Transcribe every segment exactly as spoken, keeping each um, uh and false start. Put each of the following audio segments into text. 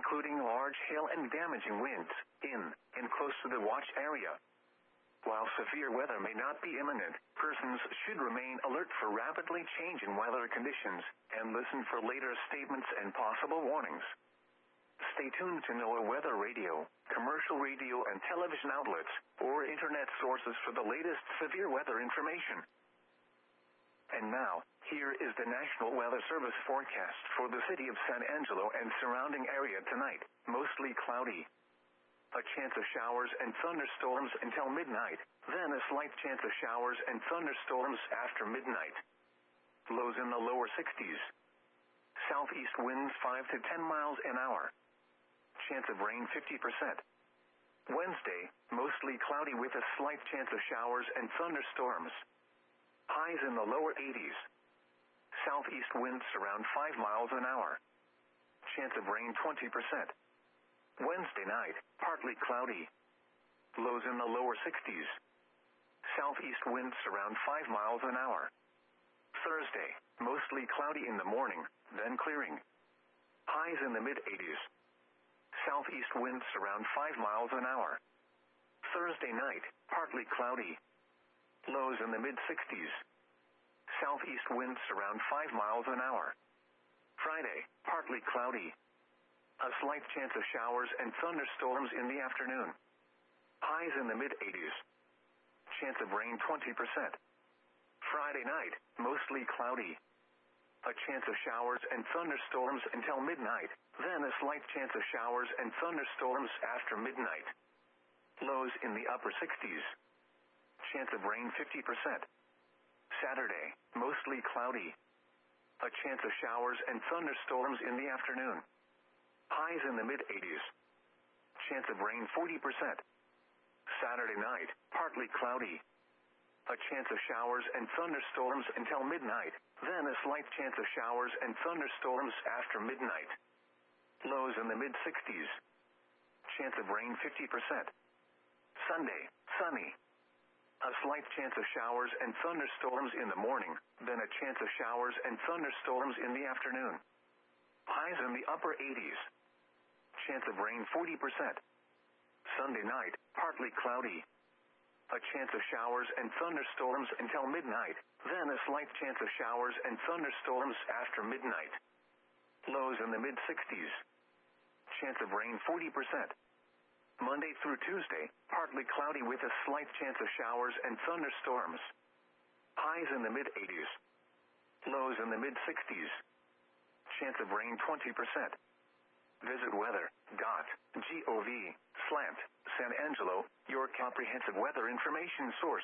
including large hail and damaging winds, in and close to the watch area. While severe weather may not be imminent, persons should remain alert for rapidly changing weather conditions and listen for later statements and possible warnings. Stay tuned to NOAA Weather Radio, commercial radio and television outlets, or internet sources for the latest severe weather information. And now, here is the National Weather Service forecast for the city of San Angelo and surrounding area tonight. Mostly cloudy. A chance of showers and thunderstorms until midnight, then a slight chance of showers and thunderstorms after midnight. Lows in the lower sixties. Southeast winds five to ten miles an hour. Chance of rain fifty percent. Wednesday, mostly cloudy with a slight chance of showers and thunderstorms. Highs in the lower eighties. Southeast winds around five miles an hour. Chance of rain twenty percent. Wednesday night, partly cloudy. Lows in the lower sixties. Southeast winds around five miles an hour. Thursday, mostly cloudy in the morning, then clearing. Highs in the mid-eighties. Southeast winds around five miles an hour. Thursday night, partly cloudy. Lows in the mid-sixties. Southeast winds around five miles an hour. Friday, partly cloudy. A slight chance of showers and thunderstorms in the afternoon. Highs in the mid-eighties. Chance of rain twenty percent. Friday night, mostly cloudy. A chance of showers and thunderstorms until midnight, then a slight chance of showers and thunderstorms after midnight. Lows in the upper sixties. Chance of rain fifty percent. Saturday, mostly cloudy. A chance of showers and thunderstorms in the afternoon. Highs in the mid-eighties. Chance of rain forty percent. Saturday night, partly cloudy. A chance of showers and thunderstorms until midnight, then a slight chance of showers and thunderstorms after midnight. Lows in the mid-sixties. Chance of rain fifty percent. Sunday, sunny. A slight chance of showers and thunderstorms in the morning, then a chance of showers and thunderstorms in the afternoon. Highs in the upper eighties. Chance of rain forty percent. Sunday night, partly cloudy. A chance of showers and thunderstorms until midnight, then a slight chance of showers and thunderstorms after midnight. Lows in the mid-sixties. Chance of rain forty percent. Monday through Tuesday, partly cloudy with a slight chance of showers and thunderstorms. Highs in the mid-eighties. Lows in the mid-sixties. Chance of rain twenty percent. Visit weather dot gov slant San Angelo, your comprehensive weather information source.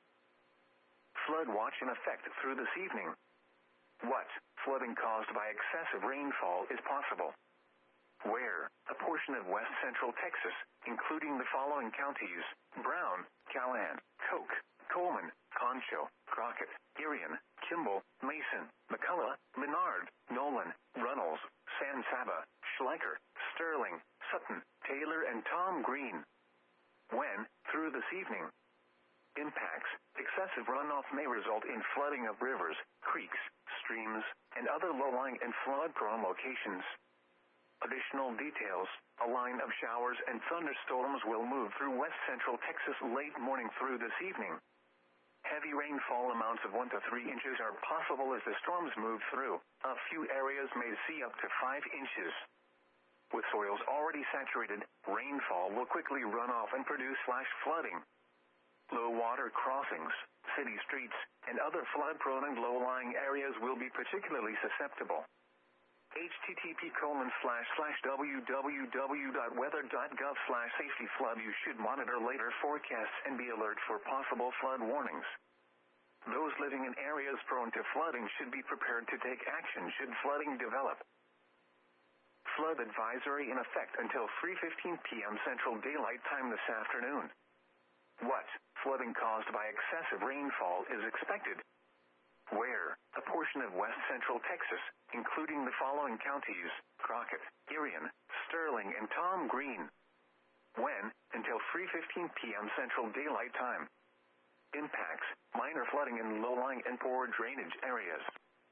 Flood watch in effect through this evening. What flooding caused by excessive rainfall is possible? Where? A portion of west central Texas, including the following counties: Brown, Callahan, Coke, Coleman, Concho, Crockett, Irion, Kimball, Mason, McCullough, Menard, Nolan, Runnels, San Saba, Schleicher, Sterling, Sutton, Taylor, and Tom Green. When? Through this evening. Impacts: excessive runoff may result in flooding of rivers, creeks, streams, and other low-lying and flood-prone locations. Additional details: a line of showers and thunderstorms will move through west central Texas late morning through this evening. Heavy rainfall amounts of one to three inches are possible as the storms move through. A few areas may see up to five inches. With soils already saturated, rainfall will quickly run off and produce flash flooding. Low water crossings, city streets, and other flood-prone and low-lying areas will be particularly susceptible. http colon slash slash www.weather.gov slash safety flood. You should monitor later forecasts and be alert for possible flood warnings. Those living in areas prone to flooding should be prepared to take action should flooding develop. Flood advisory in effect until three fifteen p.m. Central Daylight Time this afternoon. What flooding caused by excessive rainfall is expected? Where? A portion of west central Texas, including the following counties: Crockett, Irion, Sterling, and Tom Green. When? Until three fifteen p.m. Central Daylight Time. Impacts: minor flooding in low-lying and poor drainage areas.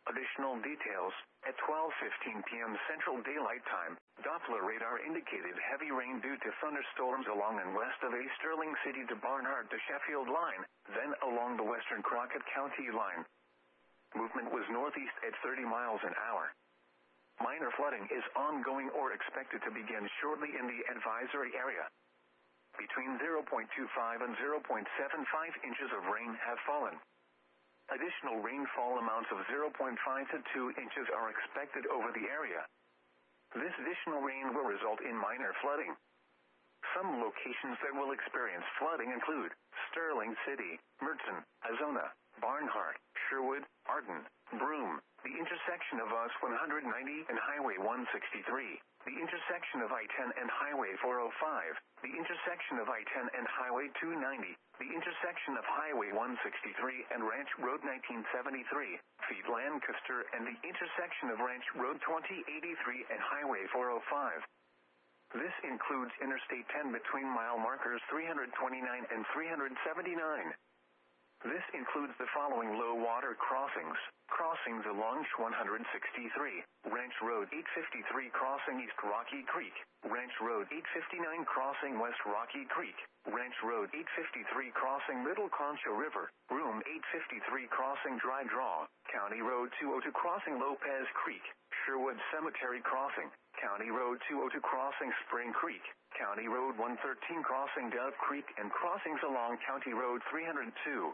Additional details, at twelve fifteen p.m. Central Daylight Time, Doppler radar indicated heavy rain due to thunderstorms along and west of a Sterling City to Barnhart to Sheffield line, then along the western Crockett County line. Movement was northeast at thirty miles an hour. Minor flooding is ongoing or expected to begin shortly in the advisory area. Between zero point two five and zero point seven five inches of rain have fallen. Additional rainfall amounts of zero point five to two inches are expected over the area. This additional rain will result in minor flooding. Some locations that will experience flooding include Sterling City, Merton, Azona, Barnhart, Sherwood, Arden, Broome, the intersection of U S one ninety and Highway one sixty-three, the intersection of I ten and Highway four oh five, the intersection of I ten and Highway two ninety, the intersection of Highway one sixty-three and Ranch Road nineteen seventy-three, feet Lancaster, and the intersection of Ranch Road twenty eighty-three and Highway four oh five. This includes Interstate ten between mile markers three twenty-nine and three seventy-nine. This includes the following low water crossings. Crossings along one sixty-three, Ranch Road eight fifty-three crossing East Rocky Creek, Ranch Road eight fifty-nine crossing West Rocky Creek, Ranch Road eight fifty-three crossing Little Concho River, Room eight fifty-three crossing Dry Draw, County Road two oh two crossing Lopez Creek, Sherwood Cemetery crossing, County Road two oh two crossing Spring Creek, County Road one thirteen crossing Dove Creek, and crossings along County Road three oh two.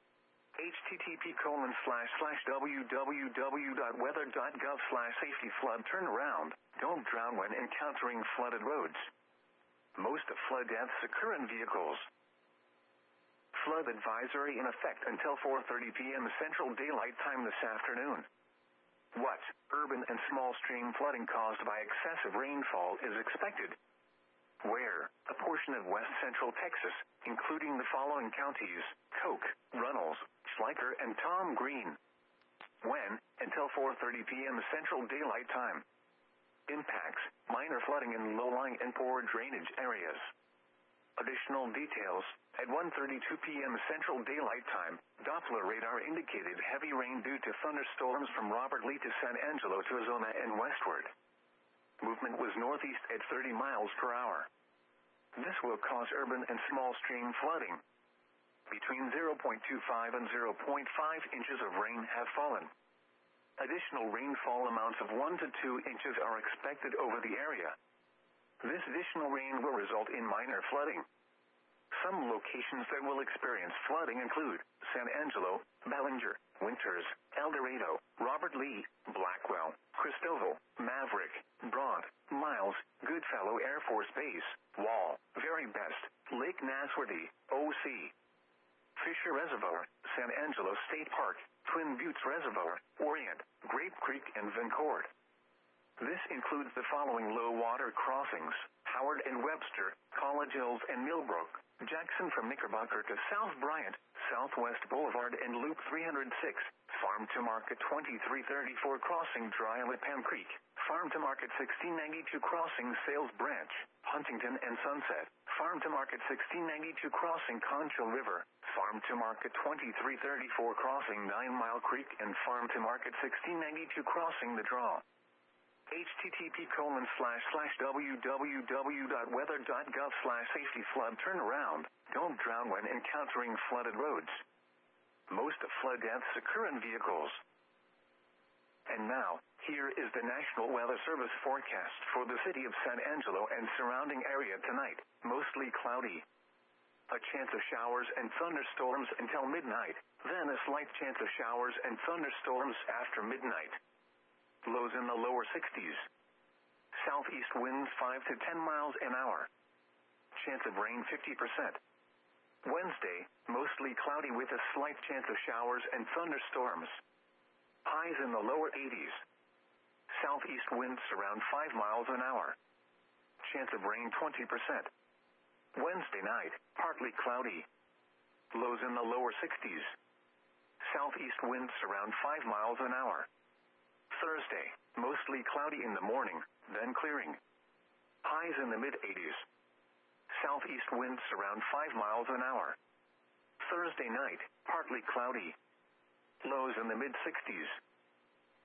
http colon slash slash www.weather.gov slash safety flood turnaround. Don't drown when encountering flooded roads. Most flood deaths occur in vehicles. Flood advisory in effect until four thirty p.m. Central Daylight Time this afternoon. What urban and small stream flooding caused by excessive rainfall is expected? Where? A portion of west central Texas, including the following counties: Coke, Runnels, Schleicher, and Tom Green. When? Until four thirty p.m. Central Daylight Time. Impacts: minor flooding in low-lying and poor drainage areas. Additional details: at one thirty-two p.m. Central Daylight Time, Doppler radar indicated heavy rain due to thunderstorms from Robert Lee to San Angelo to Azona and westward. Movement was northeast at thirty miles per hour. This will cause urban and small stream flooding. Between zero point two five and zero point five inches of rain have fallen. Additional rainfall amounts of one to two inches are expected over the area. This additional rain will result in minor flooding. Some locations that will experience flooding include San Angelo, Bellinger, Winters, El Dorado, Robert Lee, Blackwell, Cristoval, Maverick, Brant, Miles, Goodfellow Air Force Base, Wall, Very Best, Lake Nasworthy, O C, Fisher Reservoir, San Angelo State Park, Twin Buttes Reservoir, Orient, Grape Creek, and Vencourt. This includes the following low water crossings: Howard and Webster, College Hills and Millbrook, Jackson from Knickerbocker to South Bryant, Southwest Boulevard and Loop three oh six, Farm to Market twenty-three thirty-four crossing Dry Lipan Creek, Farm to Market sixteen ninety-two crossing Sales Branch, Huntington and Sunset, Farm to Market sixteen ninety-two crossing Concho River, Farm to Market twenty-three thirty-four crossing Nine Mile Creek, and Farm to Market sixteen ninety-two crossing The Draw. http colon slash slash www.weather.gov slash safety flood turnaround. Don't drown when encountering flooded roads. Most flood deaths occur in vehicles. And now, here is the National Weather Service forecast for the city of San Angelo and surrounding area tonight. Mostly cloudy. A chance of showers and thunderstorms until midnight, then a slight chance of showers and thunderstorms after midnight. Lows in the lower sixties. Southeast winds five to ten miles an hour. Chance of rain fifty percent. Wednesday, mostly cloudy with a slight chance of showers and thunderstorms. Highs in the lower eighties. Southeast winds around five miles an hour. Chance of rain twenty percent. Wednesday night, partly cloudy. Lows in the lower sixties. Southeast winds around five miles an hour. Thursday, mostly cloudy in the morning, then clearing. Highs in the mid-eighties. Southeast winds around five miles an hour. Thursday night, partly cloudy. Lows in the mid-sixties.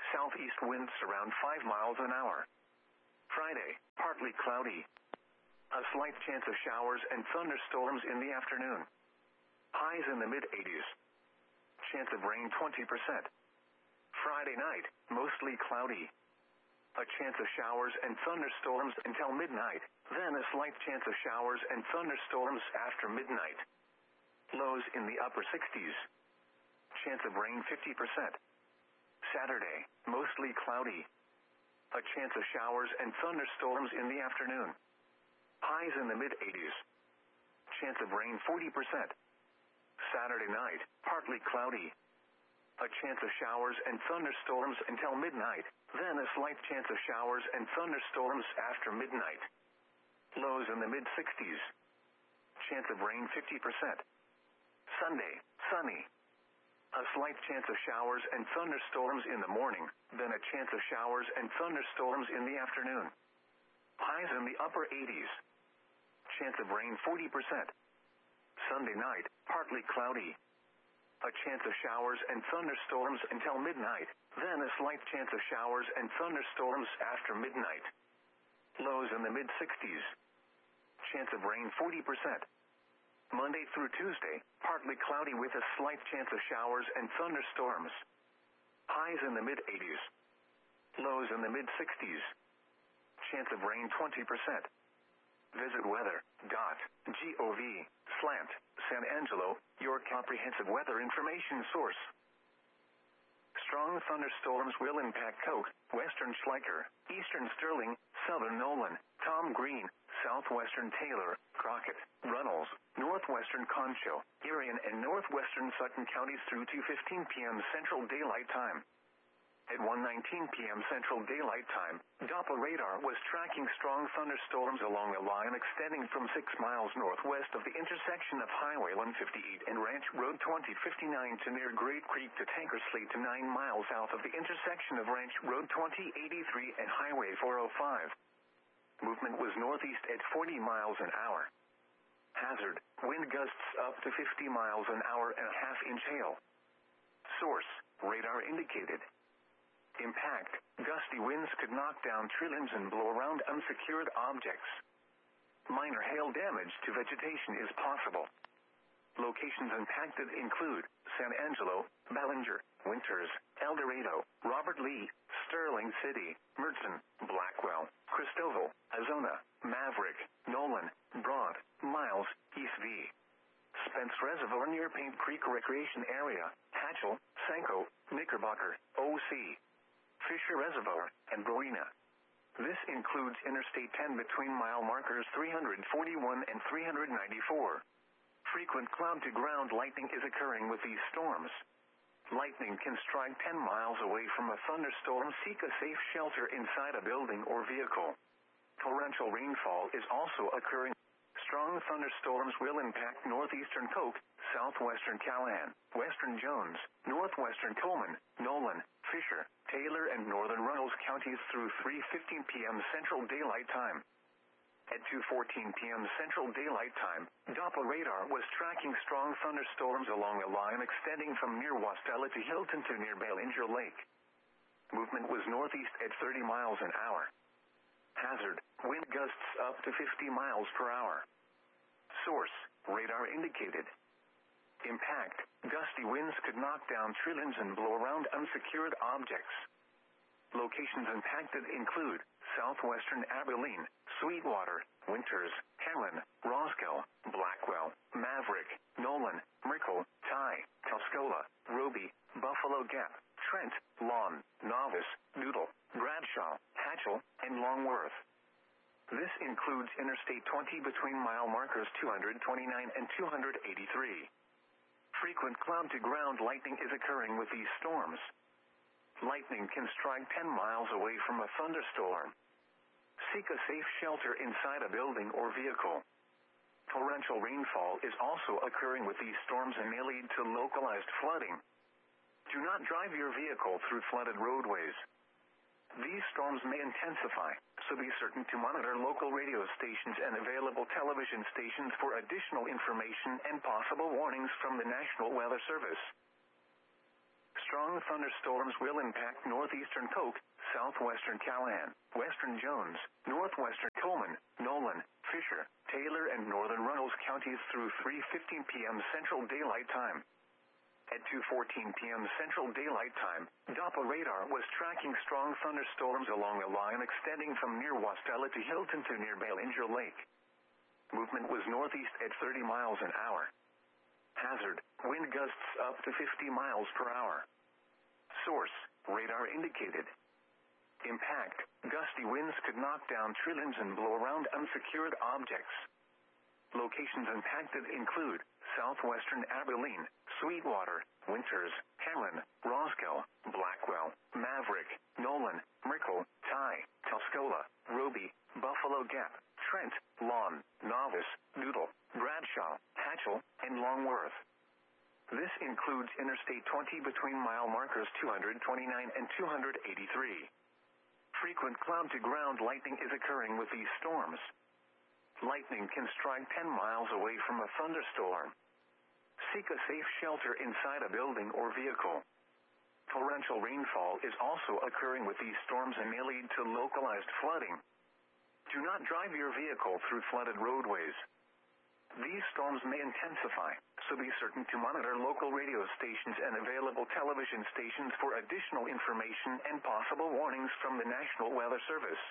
southeast winds around five miles an hour. Friday, partly cloudy. A slight chance of showers and thunderstorms in the afternoon. Highs in the mid-eighties. Chance of rain twenty percent. Friday night, mostly cloudy. A chance of showers and thunderstorms until midnight, then a slight chance of showers and thunderstorms after midnight. Lows in the upper sixties. Chance of rain fifty percent. Saturday, mostly cloudy. A chance of showers and thunderstorms in the afternoon. Highs in the mid-eighties. Chance of rain forty percent. Saturday night, partly cloudy. A chance of showers and thunderstorms until midnight, then a slight chance of showers and thunderstorms after midnight. Lows in the mid-sixties. Chance of rain fifty percent. Sunday, sunny. A slight chance of showers and thunderstorms in the morning, then a chance of showers and thunderstorms in the afternoon. Highs in the upper eighties. Chance of rain forty percent. Sunday night, partly cloudy. A chance of showers and thunderstorms until midnight, then a slight chance of showers and thunderstorms after midnight. Lows in the mid-sixties. Chance of rain forty percent. Monday through Tuesday, partly cloudy with a slight chance of showers and thunderstorms. Highs in the mid-eighties. Lows in the mid-sixties. Chance of rain twenty percent. Visit weather dot gov slant San Angelo, your comprehensive weather information source. Strong thunderstorms will impact Coke, western Schleicher, eastern Sterling, southern Nolan, Tom Green, southwestern Taylor, Crockett, Runnels, northwestern Concho, Irion, and northwestern Sutton counties through two fifteen p.m. Central Daylight Time. At one nineteen p.m. Central Daylight Time, Doppler radar was tracking strong thunderstorms along a line extending from six miles northwest of the intersection of Highway one fifty-eight and Ranch Road twenty fifty-nine to near Great Creek to Tankersley to nine miles south of the intersection of Ranch Road twenty eighty-three and Highway four oh five. Movement was northeast at forty miles an hour. Hazard, wind gusts up to fifty miles an hour and a half inch hail. Source, radar indicated. Impact, gusty winds could knock down tree limbs and blow around unsecured objects. Minor hail damage to vegetation is possible. Locations impacted include San Angelo, Ballinger, Winters, El Dorado, Robert Lee, Sterling City, Mertzen, Blackwell, Cristoval, Azona, Maverick, Nolan, Broad, Miles, East V. Spence Reservoir near Paint Creek Recreation Area, Hatchel, Sanko, Knickerbocker, O C. Fisher Reservoir, and Galena. This includes Interstate ten between mile markers three forty-one and three ninety-four. Frequent cloud-to-ground lightning is occurring with these storms. Lightning can strike ten miles away from a thunderstorm. Seek a safe shelter inside a building or vehicle. Torrential rainfall is also occurring. Strong thunderstorms will impact northeastern Coke, southwestern Callahan, western Jones, northwestern Coleman, Nolan, Fisher, Taylor, and northern Runnels counties through three fifteen p.m. Central Daylight Time. At two fourteen p.m. Central Daylight Time, Doppler radar was tracking strong thunderstorms along a line extending from near Wastella to Hilton to near Ballinger Lake. Movement was northeast at thirty miles an hour. Hazard, wind gusts up to fifty miles per hour. Source, radar indicated. Impact, gusty winds could knock down tree limbs and blow around unsecured objects. Locations impacted include southwestern Abilene, Sweetwater, Winters, Hanlon, Roscoe, Blackwell, Maverick, Nolan, Merkel, Ty, Tuscola, Roby, Buffalo Gap, Trent, Lawn, Novice, Doodle, Bradshaw, Hatchel, and Longworth. This includes Interstate twenty between mile markers two twenty-nine and two eighty-three. Frequent cloud-to-ground lightning is occurring with these storms. Lightning can strike ten miles away from a thunderstorm. Seek a safe shelter inside a building or vehicle. Torrential rainfall is also occurring with these storms and may lead to localized flooding. Do not drive your vehicle through flooded roadways. These storms may intensify, so be certain to monitor local radio stations and available television stations for additional information and possible warnings from the National Weather Service. Strong thunderstorms will impact northeastern Coke, southwestern Callahan, western Jones, northwestern Coleman, Nolan, Fisher, Taylor, and northern Runnels counties through three fifteen p.m. Central Daylight Time. At two fourteen p.m. Central Daylight Time, Doppler radar was tracking strong thunderstorms along a line extending from near Wastella to Hilton to near Ballinger Lake. Movement was northeast at thirty miles an hour. Hazard, wind gusts up to fifty miles per hour. Source, radar indicated. Impact, gusty winds could knock down tree limbs and blow around unsecured objects. Locations impacted include southwestern Abilene, Sweetwater, Winters, Cameron, Roscoe, Blackwell, Maverick, Nolan, Merkel, Ty, Tuscola, Roby, Buffalo Gap, Trent, Lawn, Novice, Doodle, Bradshaw, Hatchell, and Longworth. This includes Interstate twenty between mile markers two twenty-nine and two eighty-three. Frequent cloud-to-ground lightning is occurring with these storms. Lightning can strike ten miles away from a thunderstorm. Seek a safe shelter inside a building or vehicle. Torrential rainfall is also occurring with these storms and may lead to localized flooding. Do not drive your vehicle through flooded roadways. These storms may intensify, so be certain to monitor local radio stations and available television stations for additional information and possible warnings from the National Weather Service.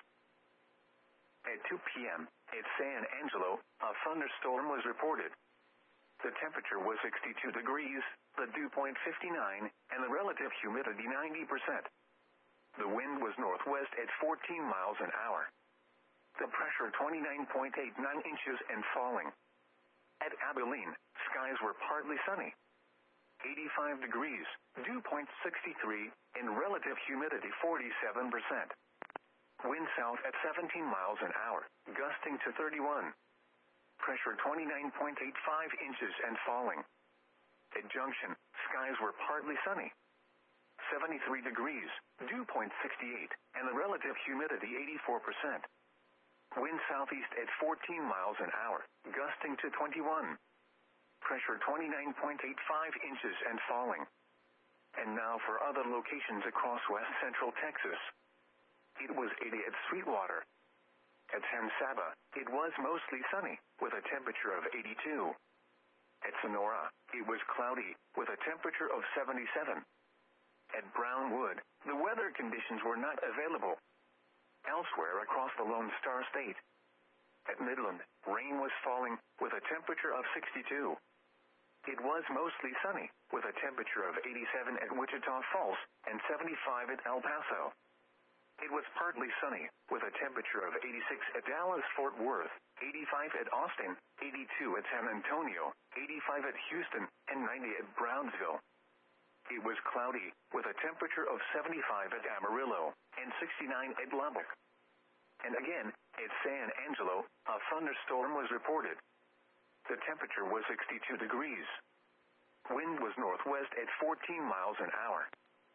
At two p.m., at San Angelo, a thunderstorm was reported. The temperature was sixty-two degrees, the dew point fifty-nine, and the relative humidity ninety percent. The wind was northwest at fourteen miles an hour. The pressure twenty-nine point eight nine inches and falling. At Abilene, skies were partly sunny. eighty-five degrees, dew point sixty-three, and relative humidity forty-seven percent. Wind south at seventeen miles an hour, gusting to thirty-one. Pressure twenty-nine point eight five inches and falling. At Junction, skies were partly sunny. seventy-three degrees, dew point sixty-eight, and the relative humidity eighty-four percent. Wind southeast at fourteen miles an hour, gusting to twenty-one. Pressure twenty-nine point eight five inches and falling. And now for other locations across west central Texas. It was eighty at Sweetwater. At San Saba, it was mostly sunny, with a temperature of eighty-two. At Sonora, it was cloudy, with a temperature of seventy-seven. At Brownwood, the weather conditions were not available. Elsewhere across the Lone Star State. At Midland, rain was falling, with a temperature of sixty-two. It was mostly sunny, with a temperature of eighty-seven at Wichita Falls and seventy-five at El Paso. It was partly sunny, with a temperature of eighty-six at Dallas-Fort Worth, eighty-five at Austin, eighty-two at San Antonio, eighty-five at Houston, and ninety at Brownsville. It was cloudy, with a temperature of seventy-five at Amarillo, and sixty-nine at Lubbock. And again, at San Angelo, a thunderstorm was reported. The temperature was sixty-two degrees. Wind was northwest at fourteen miles an hour.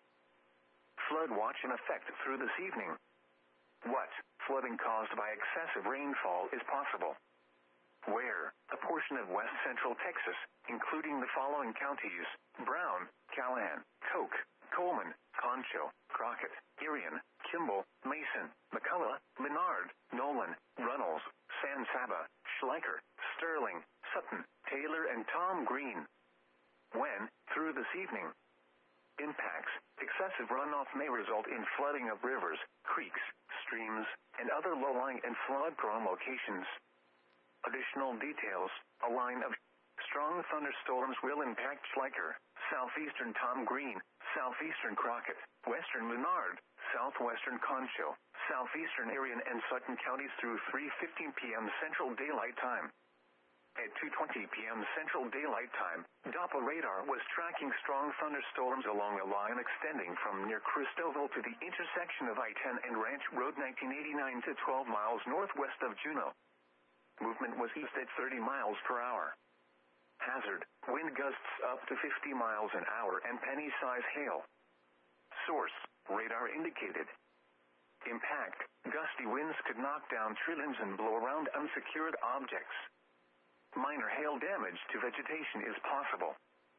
Flood watch in effect through this evening. What? Flooding caused by excessive rainfall is possible. Where? A portion of west central Texas, including the following counties: Brown, Callahan, Coke, Coleman, Concho, Crockett, Irion, Kimball, Mason, McCullough, Menard, Nolan, Runnels, San Saba, Schleicher, Sterling, Sutton, Taylor, and Tom Green. When? Through this evening. Impacts: excessive runoff may result in flooding of rivers, creeks, streams, and other low-lying and flood-prone locations. Additional details: a line of strong thunderstorms will impact Schleicher, southeastern Tom Green, southeastern Crockett, western Menard, southwestern Concho, southeastern Irion, and Sutton counties through three fifteen p.m. Central Daylight Time. At two twenty p.m. Central Daylight Time, Doppler radar was tracking strong thunderstorms along a line extending from near Christoville to the intersection of I ten and Ranch Road nineteen eighty-nine to twelve miles northwest of Juneau. Movement was east at thirty miles per hour. Hazard: wind gusts up to fifty miles an hour and penny-size hail. Source: radar indicated. Impact: gusty winds could knock down tree limbs and blow around unsecured objects. Minor hail damage to vegetation is possible.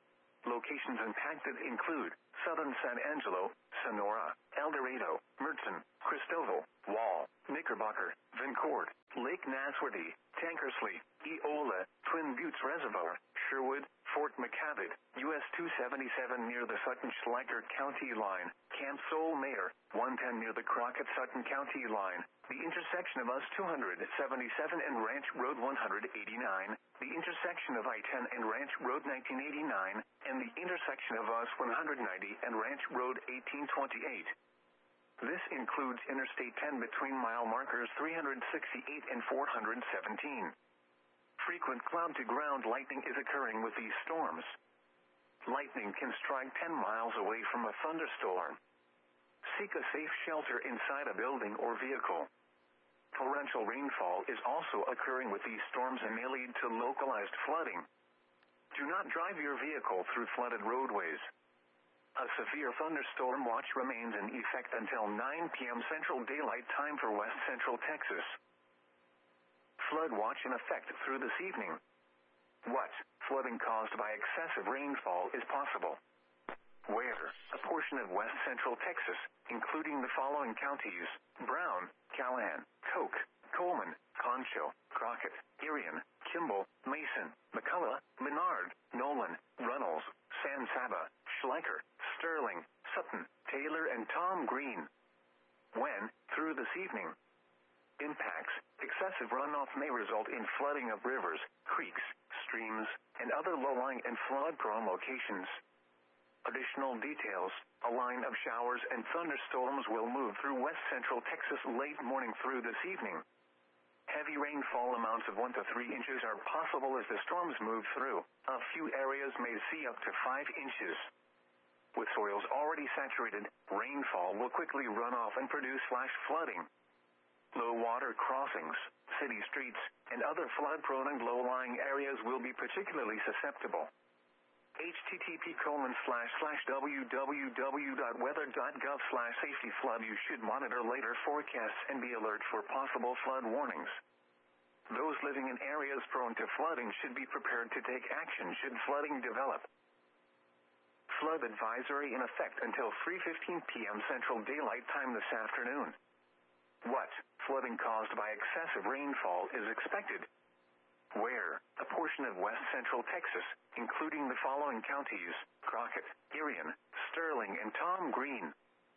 Locations impacted include southern San Angelo, Sonora, El Dorado, Mertzen, Cristoval, Wall, Knickerbocker, Vincourt, Lake Nasworthy, Tankersley, Eola, Twin Buttes Reservoir, Sherwood, Fort McCavitt, U S two seventy-seven near the Sutton-Schleicher County line, Camp Soul-Mayor, one ten near the Crockett-Sutton County line, the intersection of U S two seventy-seven and Ranch Road one eighty-nine, the intersection of I ten and Ranch Road nineteen eighty-nine, and the intersection of U S one ninety and Ranch Road eighteen twenty-eight. This includes Interstate ten between mile markers three sixty-eight and four seventeen. Frequent cloud-to-ground lightning is occurring with these storms. Lightning can strike ten miles away from a thunderstorm. Seek a safe shelter inside a building or vehicle. Torrential rainfall is also occurring with these storms and may lead to localized flooding. Do not drive your vehicle through flooded roadways. A severe thunderstorm watch remains in effect until nine p.m. Central Daylight Time for West Central Texas. Flood watch in effect through this evening. What flooding caused by excessive rainfall is possible? Where a portion of West Central Texas, including the following counties: Brown, Callahan, Coke, Coleman, Concho, Crockett, Irion, Kimball, Mason, McCullough, Menard, Nolan, Runnels, San Saba, Schleicher, Sterling, Sutton, Taylor, and Tom Green. When through this evening. Impacts: excessive runoff may result in flooding of rivers, creeks, streams, and other low-lying and flood-prone locations. Additional details: a line of showers and thunderstorms will move through west central Texas late morning through this evening. Heavy rainfall amounts of one to three inches are possible as the storms move through. A few areas may see up to five inches. With soils already saturated, rainfall will quickly run off and produce flash flooding. Low water crossings, city streets, and other flood-prone and low-lying areas will be particularly susceptible. http colon slash slash www.weather.gov slash safety flood. You should monitor later forecasts and be alert for possible flood warnings. Those living in areas prone to flooding should be prepared to take action should flooding develop. Flood advisory in effect until three fifteen p.m. Central Daylight Time this afternoon. What flooding caused by excessive rainfall is expected? Where a portion of west central Texas, including the following counties: Crockett, Irion, Sterling, and Tom Green.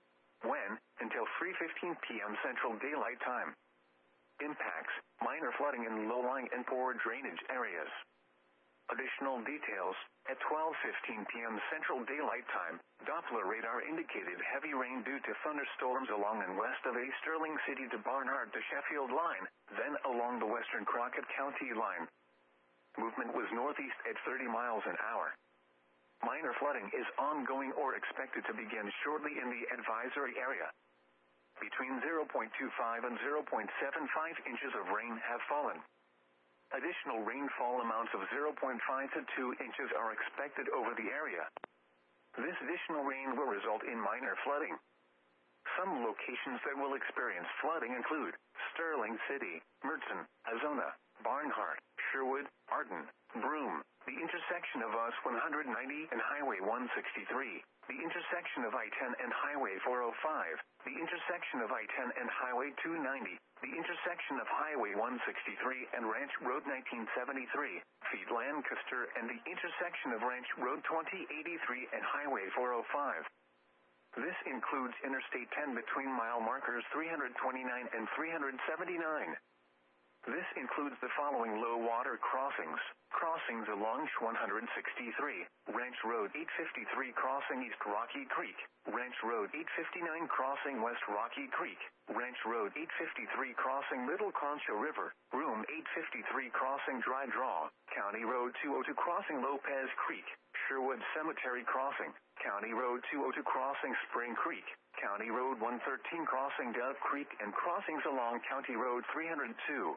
When until three fifteen p.m. Central Daylight Time. Impacts: minor flooding in low-lying and poor drainage areas. Additional details: at twelve fifteen p.m. Central Daylight Time, Doppler radar indicated heavy rain due to thunderstorms along and west of a Sterling City to Barnhart to Sheffield line, then along the western Crockett County line. Movement was northeast at thirty miles an hour. Minor flooding is ongoing or expected to begin shortly in the advisory area. Between zero point two five and zero point seven five inches of rain have fallen. Additional rainfall amounts of zero point five to two inches are expected over the area. This additional rain will result in minor flooding. Some locations that will experience flooding include Sterling City, Mertzen, Azona, Barnhart, Sherwood, Arden, Broome, the intersection of U S one ninety and Highway one sixty-three, the intersection of I ten and Highway four oh five, the intersection of I ten and Highway two ninety, the intersection of Highway one sixty-three and Ranch Road nineteen seventy-three, Feet Lancaster, and the intersection of Ranch Road twenty eighty-three and Highway four oh five. This includes Interstate ten between mile markers three twenty-nine and three seventy-nine. This includes the following low water crossings: crossings along one sixty-three, Ranch Road eight fifty-three crossing East Rocky Creek, Ranch Road eight fifty-nine crossing West Rocky Creek, Ranch Road eight fifty-three crossing Middle Concho River, Room eight fifty-three crossing Dry Draw, County Road two oh two crossing Lopez Creek, Sherwood Cemetery crossing, County Road two oh two crossing Spring Creek, County Road one thirteen crossing Dove Creek, and crossings along County Road three oh two.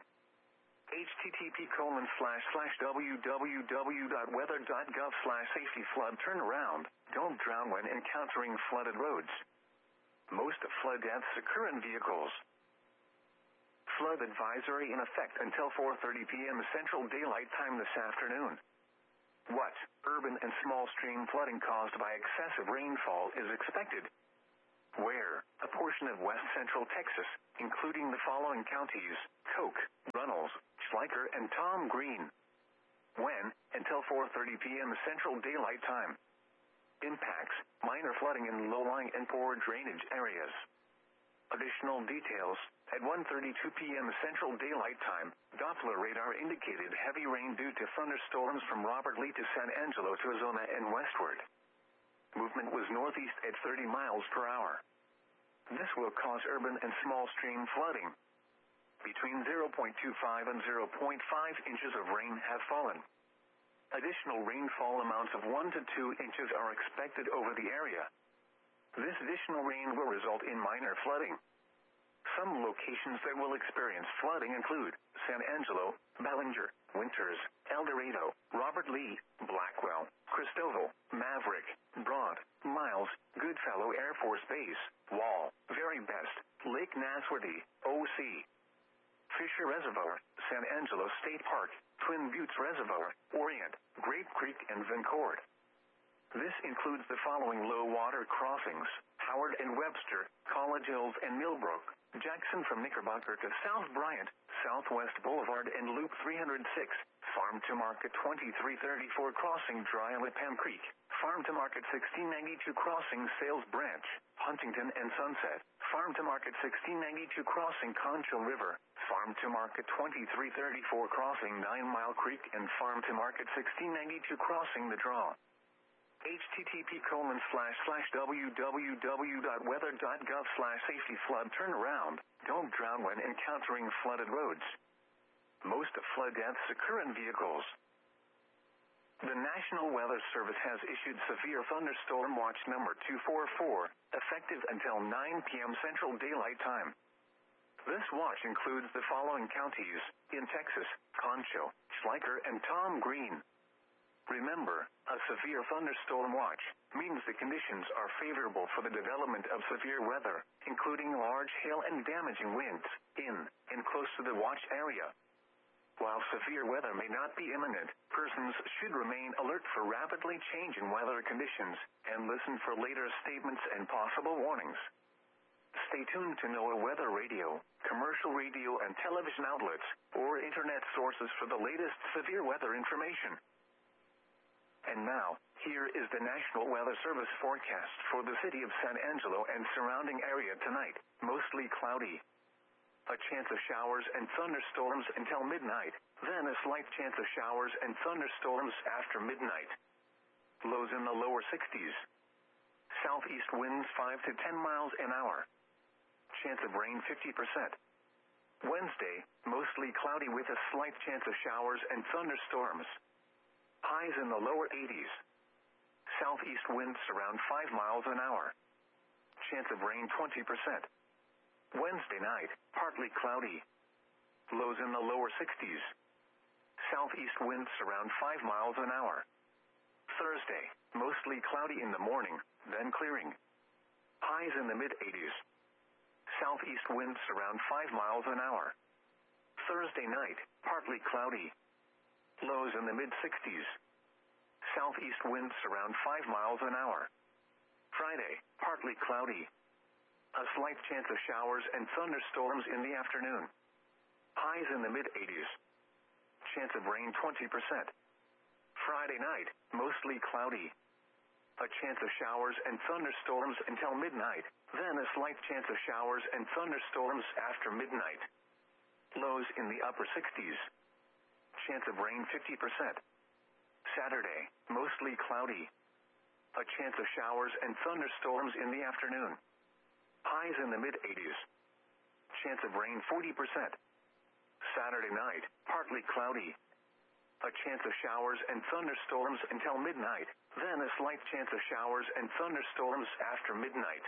http colon slash slash www.weather.gov slash safety flood. Turn around. Don't drown when encountering flooded roads. Most flood deaths occur in vehicles. Flood advisory in effect until four thirty p.m. Central Daylight Time this afternoon. What urban and small stream flooding caused by excessive rainfall is expected? Where? A portion of west central Texas, including the following counties: Coke, Runnels, Schleicher, and Tom Green. When? Until four thirty p.m. Central Daylight Time. Impacts: minor flooding in low-lying and poor drainage areas. Additional details: at one thirty-two p.m. Central Daylight Time, Doppler radar indicated heavy rain due to thunderstorms from Robert Lee to San Angelo to Azona and westward. Movement was northeast at thirty miles per hour. This will cause urban and small stream flooding. Between zero point two five and zero point five inches of rain have fallen. Additional rainfall amounts of one to two inches are expected over the area. This additional rain will result in minor flooding. Some locations that will experience flooding include San Angelo, Ballinger, Winters, El Dorado, Robert Lee, Blackwell, Cristoval, Maverick, Broad, Miles, Goodfellow Air Force Base, Wall, Very Best, Lake Nasworthy, O C, Fisher Reservoir, San Angelo State Park, Twin Buttes Reservoir, Orient, Grape Creek, and Vencord. This includes the following low-water crossings: Howard and Webster, College Hills and Millbrook, Jackson from Knickerbocker to South Bryant, Southwest Boulevard and Loop three oh six, Farm to Market twenty-three thirty-four crossing Dry Lipham Creek, Farm to Market sixteen ninety-two crossing Sales Branch, Huntington and Sunset, Farm to Market sixteen ninety-two crossing Concho River, Farm to Market twenty-three thirty-four crossing Nine Mile Creek, and Farm to Market sixteen ninety-two crossing The Draw. http colon slash slash www.weather.gov slash safety flood turnaround. Don't drown when encountering flooded roads. Most flood deaths occur in vehicles. The National Weather Service has issued severe thunderstorm watch number two four four, effective until nine p.m. Central Daylight Time. This watch includes the following counties in Texas: Concho, Schleicher, and Tom Green. Remember, a severe thunderstorm watch means the conditions are favorable for the development of severe weather, including large hail and damaging winds, in and close to the watch area. While severe weather may not be imminent, persons should remain alert for rapidly changing weather conditions and listen for later statements and possible warnings. Stay tuned to NOAA Weather Radio, commercial radio and television outlets, or internet sources for the latest severe weather information. And now, here is the National Weather Service forecast for the city of San Angelo and surrounding area tonight: mostly cloudy. A chance of showers and thunderstorms until midnight, then a slight chance of showers and thunderstorms after midnight. Lows in the lower sixties. Southeast winds five to ten miles an hour. Chance of rain fifty percent. Wednesday, mostly cloudy with a slight chance of showers and thunderstorms. Highs in the lower eighties. Southeast winds around five miles an hour. Chance of rain twenty percent. Wednesday night, partly cloudy. Lows in the lower sixties. Southeast winds around five miles an hour. Thursday, mostly cloudy in the morning, then clearing. Highs in the mid-eighties. Southeast winds around five miles an hour. Thursday night, partly cloudy. Lows in the mid-sixties. Southeast winds around five miles an hour. Friday, partly cloudy. A slight chance of showers and thunderstorms in the afternoon. Highs in the mid-eighties. Chance of rain twenty percent. Friday night, mostly cloudy. A chance of showers and thunderstorms until midnight, then a slight chance of showers and thunderstorms after midnight. Lows in the upper sixties. Chance of rain fifty percent. Saturday, mostly cloudy. A chance of showers and thunderstorms in the afternoon. Highs in the mid-eighties. Chance of rain forty percent. Saturday night, partly cloudy. A chance of showers and thunderstorms until midnight, then a slight chance of showers and thunderstorms after midnight.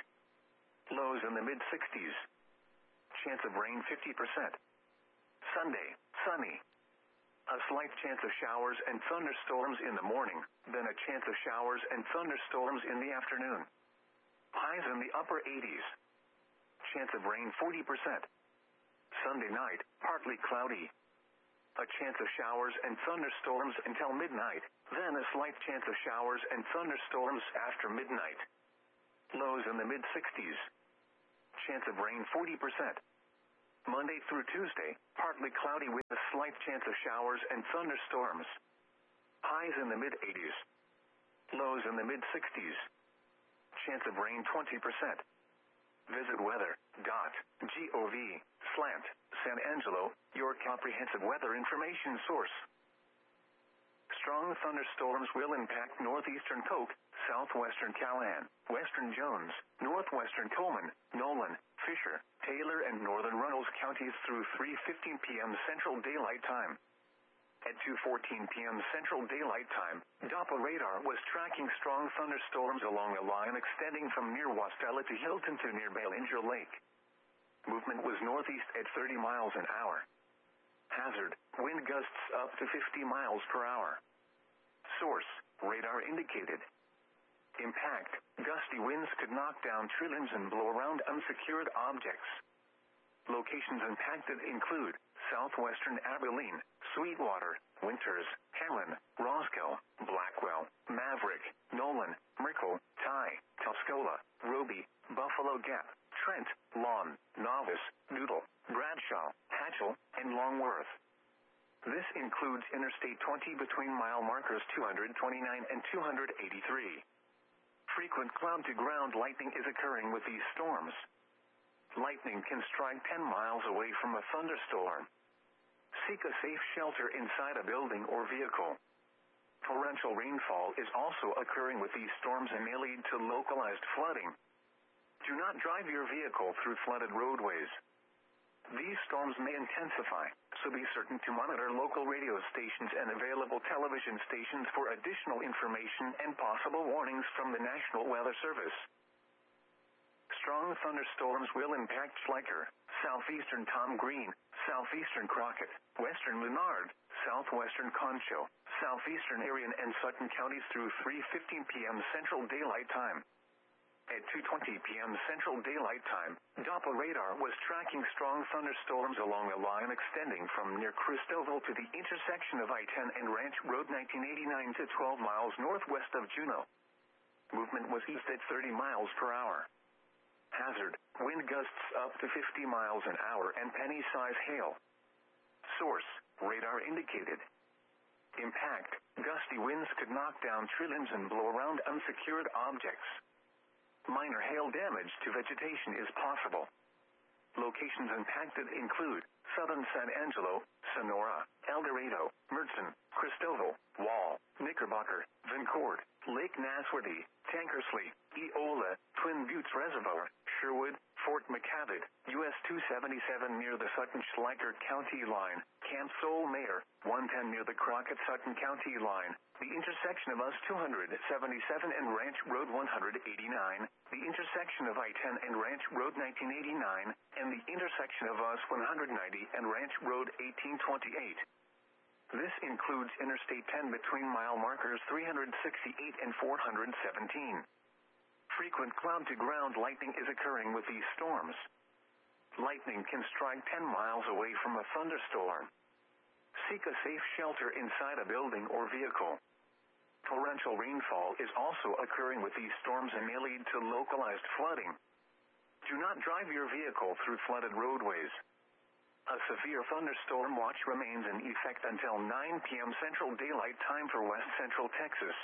Lows in the mid-sixties. Chance of rain fifty percent. Sunday, sunny. A slight chance of showers and thunderstorms in the morning, then a chance of showers and thunderstorms in the afternoon. Highs in the upper eighties. Chance of rain forty percent. Sunday night, partly cloudy. a chance of showers and thunderstorms until midnight, then a slight chance of showers and thunderstorms after midnight. Lows in the mid sixties. Chance of rain forty percent. Monday through Tuesday, partly cloudy with a slight chance of showers and thunderstorms. Highs in the mid eighties. Lows in the mid sixties. Chance of rain twenty percent. Visit weather dot gov slant San Angelo, your comprehensive weather information source. Strong thunderstorms will impact northeastern Coke, southwestern Callahan, western Jones, northwestern Coleman, Nolan, Fisher, Taylor, and northern Runnels counties through three fifteen p m Central Daylight Time. At two fourteen p m Central Daylight Time, Doppler radar was tracking strong thunderstorms along a line extending from near Wastella to Hilton to near Ballinger Lake. Movement was northeast at thirty miles an hour. Hazard, wind gusts up to fifty miles per hour. Source, radar indicated. Impact, gusty winds could knock down trillions and blow around unsecured objects. Locations impacted include southwestern Abilene, Sweetwater, Winters, Helen, Roscoe, Blackwell, Maverick, Nolan, Merkel, Ty, Tuscola, Roby, Buffalo Gap, Trent, Lawn, Novice, Noodle, Bradshaw, Hatchell, and Longworth. This includes Interstate twenty between mile markers two twenty-nine and two eighty-three. Frequent cloud-to-ground lightning is occurring with these storms. Lightning can strike ten miles away from a thunderstorm. Seek a safe shelter inside a building or vehicle. Torrential rainfall is also occurring with these storms and may lead to localized flooding. Do not drive your vehicle through flooded roadways. These storms may intensify, so be certain to monitor local radio stations and available television stations for additional information and possible warnings from the National Weather Service. Strong thunderstorms will impact Schleicher, southeastern Tom Green, southeastern Crockett, western Menard, southwestern Concho, southeastern Arion and Sutton counties through three fifteen p m Central Daylight Time. At two twenty p m Central Daylight Time, Doppler radar was tracking strong thunderstorms along a line extending from near Christoville to the intersection of I ten and Ranch Road nineteen eighty-nine to twelve miles northwest of Juneau. Movement was east at thirty miles per hour. Hazard, wind gusts up to fifty miles an hour and penny-size hail. Source, radar indicated. Impact, gusty winds could knock down trillions and blow around unsecured objects. Minor hail damage to vegetation is possible. Locations impacted include southern San Angelo, Sonora, El Dorado, Mertzen, Christoville, Wall, Knickerbocker, Vincord, Lake Nasworthy, Tankersley, Eola, Twin Buttes Reservoir, Sherwood, Fort McCavitt, U S two seventy-seven near the Sutton-Schleicher County line, Camp Soul Mayor, one ten near the Crockett-Sutton County line, the intersection of U S two seventy-seven and Ranch Road one eighty-nine, the intersection of I ten and Ranch Road nineteen eighty-nine, and the intersection of U S one ninety and Ranch Road eighteen twenty-eight. This includes Interstate ten between mile markers three sixty-eight and four seventeen. Frequent cloud-to-ground lightning is occurring with these storms. Lightning can strike ten miles away from a thunderstorm. Seek a safe shelter inside a building or vehicle. Torrential rainfall is also occurring with these storms and may lead to localized flooding. Do not drive your vehicle through flooded roadways. A severe thunderstorm watch remains in effect until nine p m Central Daylight Time for West Central Texas.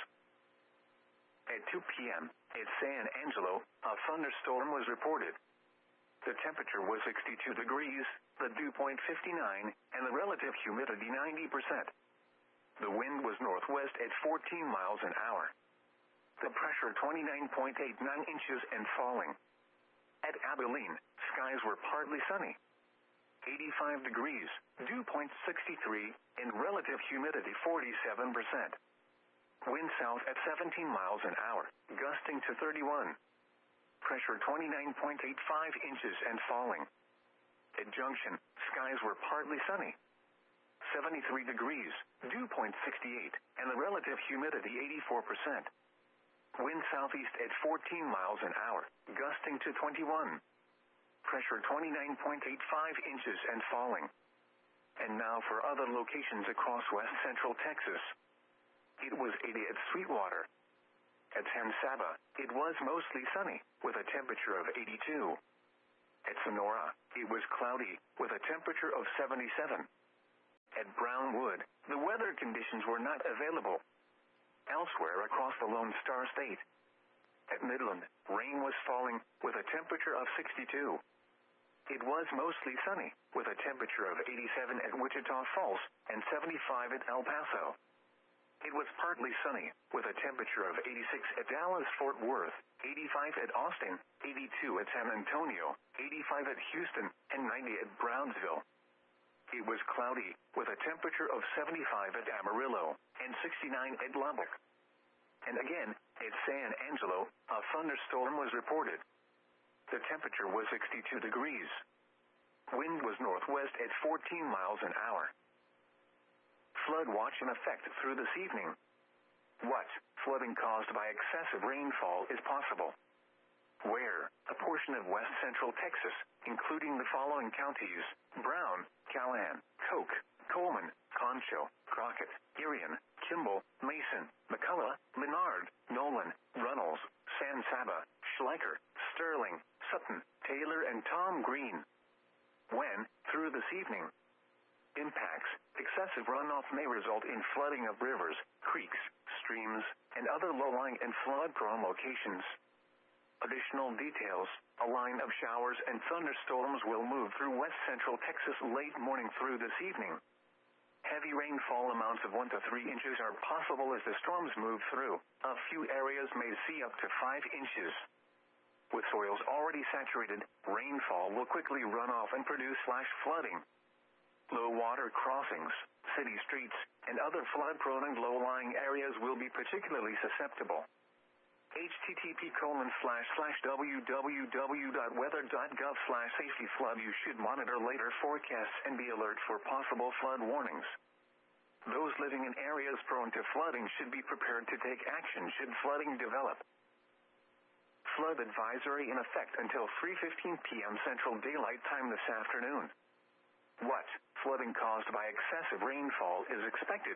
At two p m at San Angelo, a thunderstorm was reported. The temperature was sixty-two degrees, the dew point fifty-nine, and the relative humidity ninety percent. The wind was northwest at fourteen miles an hour. The pressure twenty-nine point eight nine inches and falling. At Abilene, skies were partly sunny. eighty-five degrees, dew point sixty-three, and relative humidity forty-seven percent. Wind south at seventeen miles an hour, gusting to thirty-one. Pressure twenty-nine point eight five inches and falling. At Junction, skies were partly sunny. seventy-three degrees, dew point sixty-eight, and the relative humidity eighty-four percent. Wind southeast at fourteen miles an hour, gusting to twenty-one. Pressure twenty-nine point eight five inches and falling. And now for other locations across west central Texas. It was eighty at Sweetwater. At San Saba, it was mostly sunny, with a temperature of eighty-two. At Sonora, it was cloudy, with a temperature of seventy-seven. At Brownwood, the weather conditions were not available. Elsewhere across the Lone Star State. At Midland, rain was falling, with a temperature of sixty-two. It was mostly sunny, with a temperature of eighty-seven at Wichita Falls and seventy-five at El Paso. It was partly sunny, with a temperature of eighty-six at Dallas-Fort Worth, eighty-five at Austin, eighty-two at San Antonio, eighty-five at Houston, and ninety at Brownsville. It was cloudy, with a temperature of seventy-five at Amarillo, and sixty-nine at Lubbock. And again, at San Angelo, a thunderstorm was reported. The temperature was sixty-two degrees. Wind was northwest at fourteen miles an hour. Flood watch in effect through this evening. What flooding caused by excessive rainfall is possible? Where? A portion of west central Texas, including the following counties: Brown, Callahan, Koch, Coleman, Concho, Crockett, Irion, Kimball, Mason, McCullough, Menard, Nolan, Runnels, San Saba, Schleicher, Sterling, Sutton, Taylor, and Tom Green. When? Through this evening. Impacts. Excessive runoff may result in flooding of rivers, creeks, streams, and other low-lying and flood-prone locations. Additional details. A line of showers and thunderstorms will move through west central Texas late morning through this evening. Heavy rainfall amounts of one to three inches are possible as the storms move through. A few areas may see up to five inches. With soils already saturated, rainfall will quickly run off and produce flash flooding. Low water crossings, city streets, and other flood-prone and low-lying areas will be particularly susceptible. http colon slash slash www.weather.gov slash safety flood. You should monitor later forecasts and be alert for possible flood warnings. Those living in areas prone to flooding should be prepared to take action should flooding develop. Flood advisory in effect until three fifteen p.m. Central Daylight Time this afternoon. What flooding caused by excessive rainfall is expected?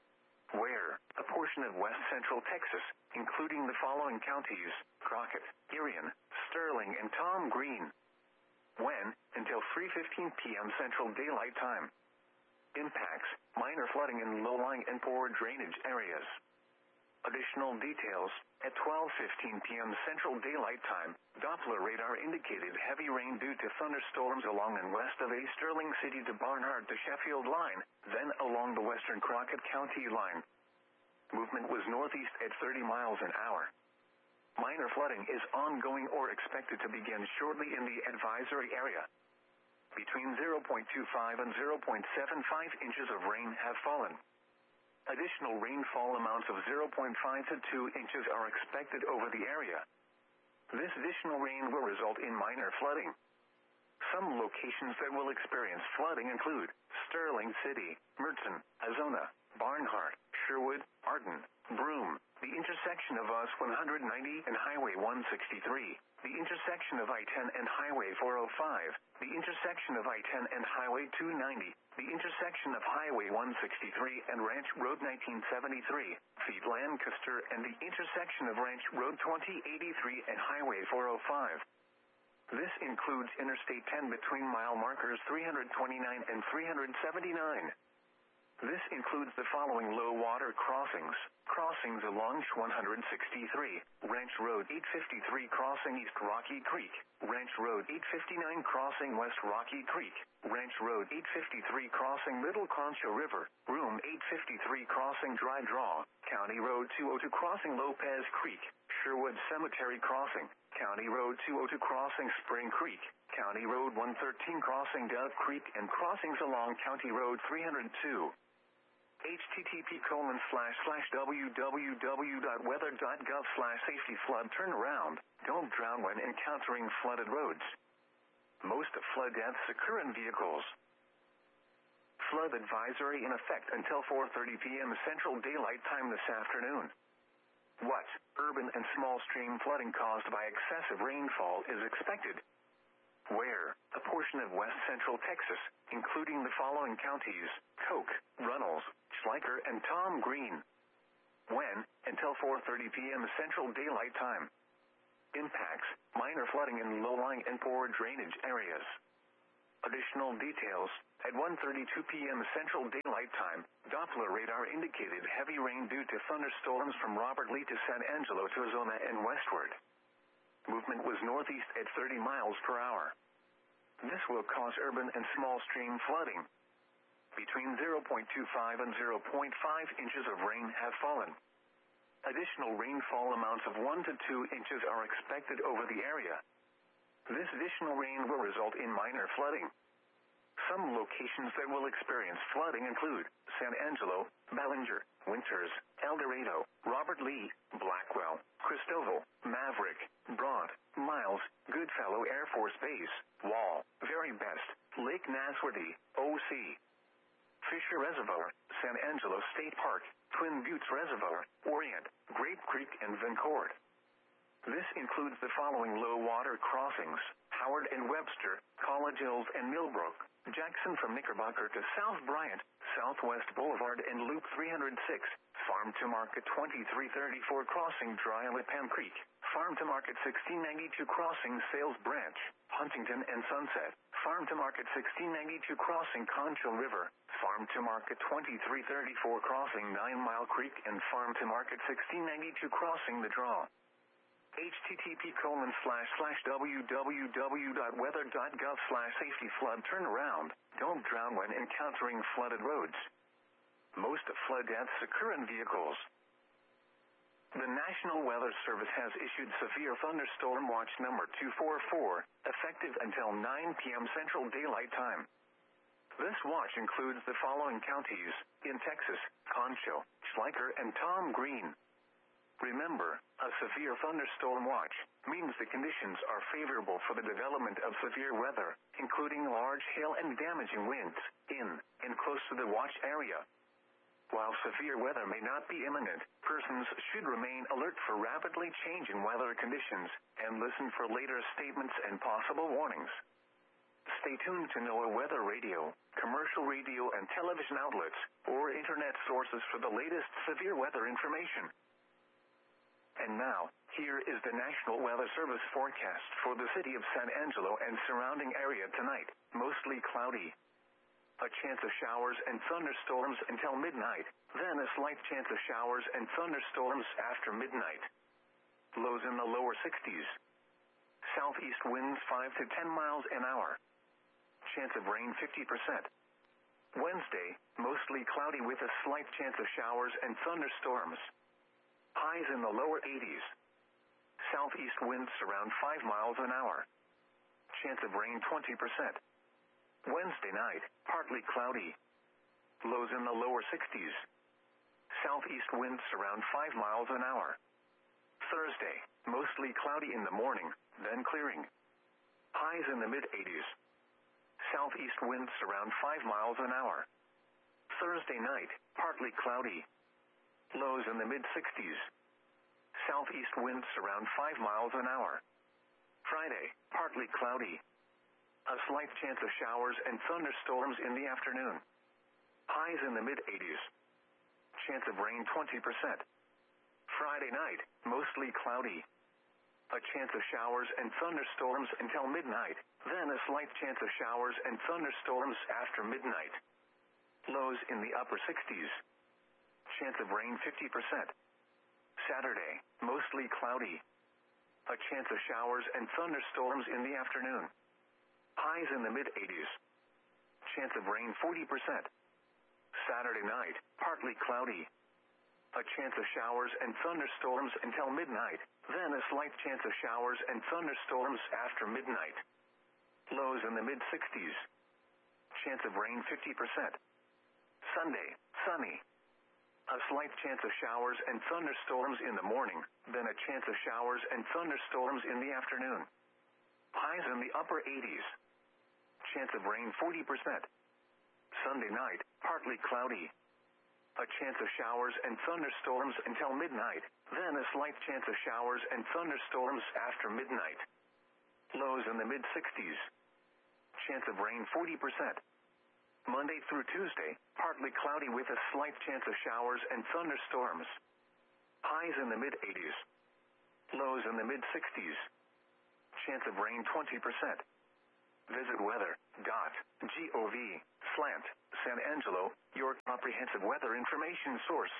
Where? A portion of west central Texas, including the following counties: Crockett, Irion, Sterling, and Tom Green. When? Until three fifteen p.m. Central Daylight Time. Impacts: minor flooding in low-lying and poor drainage areas. Additional details. At twelve fifteen p.m. Central Daylight Time, Doppler radar indicated heavy rain due to thunderstorms along and west of a Sterling City to Barnhart to Sheffield line, then along the western Crockett County line. Movement was northeast at thirty miles an hour. Minor flooding is ongoing or expected to begin shortly in the advisory area. Between zero point two five and zero point seven five inches of rain have fallen. Additional rainfall amounts of zero point five to two inches are expected over the area. This additional rain will result in minor flooding. Some locations that will experience flooding include Sterling City, Merton, Azona, Barnhart, Sherwood, Arden, Broome, the intersection of U S one ninety and Highway one sixty-three, the intersection of I ten and Highway four oh five, the intersection of I ten and Highway two ninety, the intersection of Highway one sixty-three and Ranch Road nineteen seventy-three, Feet Lancaster, and the intersection of Ranch Road twenty eighty-three and Highway four oh five. This includes Interstate ten between mile markers three twenty-nine and three seventy-nine. This includes the following low water crossings. Crossings along one sixty-three, Ranch Road eight fifty-three crossing East Rocky Creek, Ranch Road eight fifty-nine crossing West Rocky Creek, Ranch Road eight fifty-three crossing Middle Concho River, Room eight fifty-three crossing Dry Draw, County Road two oh two crossing Lopez Creek, Sherwood Cemetery crossing, County Road two oh two crossing Spring Creek, County Road one thirteen crossing Dove Creek, and crossings along County Road three oh two. http colon slash slash www.weather.gov slash safety flood. Turn around. Don't drown when encountering flooded roads. Most flood deaths occur in vehicles. Flood advisory in effect until four thirty p.m. Central Daylight Time this afternoon. What urban and small stream flooding caused by excessive rainfall is expected? Where? A a portion of west central Texas, including the following counties: Koch, Runnels, Schleicher, and Tom Green. When? Until four thirty p.m. Central Daylight Time. Impacts: minor flooding in low-lying and poor drainage areas. Additional details: at one thirty-two p.m. Central Daylight Time, Doppler radar indicated heavy rain due to thunderstorms from Robert Lee to San Angelo to Arizona and westward. Movement was northeast at thirty miles per hour. This will cause urban and small stream flooding. Between zero point two five and zero point five inches of rain have fallen. Additional rainfall amounts of one to two inches are expected over the area. This additional rain will result in minor flooding. Some locations that will experience flooding include San Angelo, Ballinger, Winters, El Dorado, Robert Lee, Blackwell, Cristoval, Maverick, Broad, Miles, Goodfellow Air Force Base, Wall, Very Best, Lake Nasworthy, O C, Fisher Reservoir, San Angelo State Park, Twin Buttes Reservoir, Orient, Grape Creek, and Vencord. This includes the following low water crossings: Howard and Webster, College Hills and Millbrook, Jackson from Knickerbocker to South Bryant, Southwest Boulevard and Loop three oh six, Farm to Market twenty-three thirty-four crossing Dry Lipan Creek, Farm to Market sixteen ninety-two crossing Sales Branch, Huntington and Sunset, Farm to Market sixteen ninety-two crossing Concho River, Farm to Market twenty-three thirty-four crossing Nine Mile Creek, and Farm to Market sixteen ninety-two crossing The Draw. http colon slash slash www.weather.gov slash safety flood turnaround. Don't drown when encountering flooded roads. Most flood deaths occur in vehicles. The National Weather Service has issued severe thunderstorm watch number two four four, effective until nine p.m. Central Daylight Time. This watch includes the following counties in Texas: Concho, Schleicher, and Tom Green. Remember, a severe thunderstorm watch means the conditions are favorable for the development of severe weather, including large hail and damaging winds, in and close to the watch area. While severe weather may not be imminent, persons should remain alert for rapidly changing weather conditions and listen for later statements and possible warnings. Stay tuned to NOAA Weather Radio, commercial radio and television outlets, or internet sources for the latest severe weather information. And now, here is the National Weather Service forecast for the city of San Angelo and surrounding area tonight: mostly cloudy. A chance of showers and thunderstorms until midnight, then a slight chance of showers and thunderstorms after midnight. Lows in the lower sixties. Southeast winds five to ten miles an hour. Chance of rain fifty percent. Wednesday, mostly cloudy with a slight chance of showers and thunderstorms. Highs in the lower eighties. Southeast winds around five miles an hour. Chance of rain twenty percent. Wednesday night, partly cloudy. Lows in the lower sixties. Southeast winds around five miles an hour. Thursday, mostly cloudy in the morning, then clearing. Highs in the mid-eighties. Southeast winds around five miles an hour. Thursday night, partly cloudy. Lows in the mid-sixties. Southeast winds around five miles an hour. Friday, partly cloudy. A slight chance of showers and thunderstorms in the afternoon. Highs in the mid-eighties. Chance of rain twenty percent. Friday night, mostly cloudy. A chance of showers and thunderstorms until midnight, then a slight chance of showers and thunderstorms after midnight. Lows in the upper sixties. Chance of rain fifty percent. Saturday, mostly cloudy. A chance of showers and thunderstorms in the afternoon. Highs in the mid-eighties. Chance of rain forty percent. Saturday night, partly cloudy. A chance of showers and thunderstorms until midnight, then a slight chance of showers and thunderstorms after midnight. Lows in the mid-sixties. Chance of rain fifty percent. Sunday, sunny. A slight chance of showers and thunderstorms in the morning, then a chance of showers and thunderstorms in the afternoon. Highs in the upper eighties. Chance of rain forty percent. Sunday night, partly cloudy. A chance of showers and thunderstorms until midnight, then a slight chance of showers and thunderstorms after midnight. Lows in the mid-sixties. chance of rain forty percent. Monday through Tuesday, partly cloudy with a slight chance of showers and thunderstorms. Highs in the mid-eighties. Lows in the mid-sixties. Chance of rain twenty percent. Visit weather dot gov slant San Angelo, your comprehensive weather information source.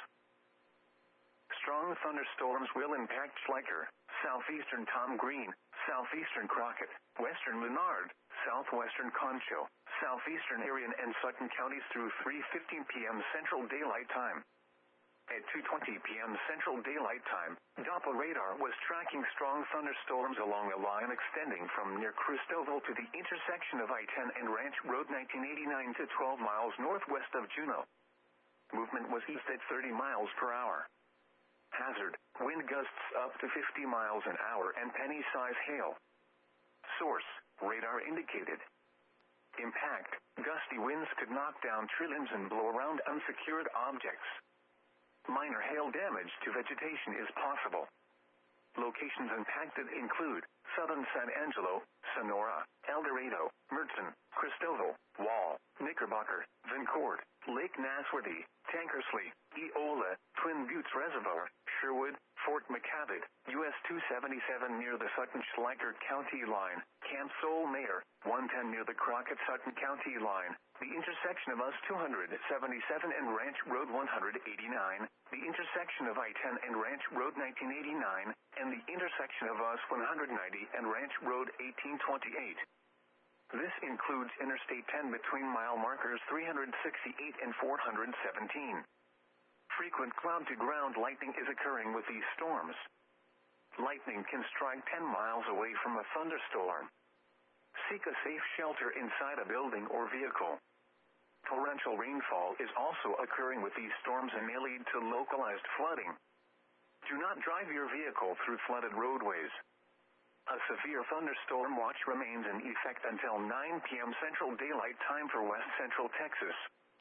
Strong thunderstorms will impact Schleicher, southeastern Tom Green, southeastern Crockett, western Menard, southwestern Concho, southeastern Arion and Sutton counties through three fifteen p m Central Daylight Time. At two twenty p m Central Daylight Time, Doppler radar was tracking strong thunderstorms along a line extending from near Christoville to the intersection of I ten and Ranch Road nineteen eighty-nine to twelve miles northwest of Juneau. Movement was east at thirty miles per hour. Hazard, wind gusts up to fifty miles an hour and penny-size hail. Source, radar indicated. Impact, gusty winds could knock down tree limbs and blow around unsecured objects. Minor hail damage to vegetation is possible. Locations impacted include southern San Angelo, Sonora, El Dorado, Mertzen, Christoville, Wall, Knickerbocker, Vincourt, Lake Nasworthy, Tankersley, Eola, Twin Buttes Reservoir, Sherwood, Fort McCavitt, U S two seventy-seven near the Sutton-Schleicher County line, Camp Soul Mayor, one ten near the Crockett-Sutton County line, the intersection of U S two seventy-seven and Ranch Road one eighty-nine, the intersection of I ten and Ranch Road nineteen eighty-nine, and the intersection of U S one ninety and Ranch Road eighteen twenty-eight. This includes Interstate ten between mile markers three sixty-eight and four seventeen. Frequent cloud-to-ground lightning is occurring with these storms. Lightning can strike ten miles away from a thunderstorm. Seek a safe shelter inside a building or vehicle. Torrential rainfall is also occurring with these storms and may lead to localized flooding. Do not drive your vehicle through flooded roadways. A severe thunderstorm watch remains in effect until nine p m Central Daylight Time for West Central Texas.